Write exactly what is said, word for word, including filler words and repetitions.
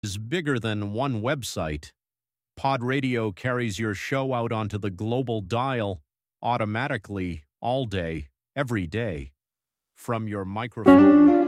is bigger than one website. Pod Radio carries your show out onto the global dial automatically all day, every day, from your microphone.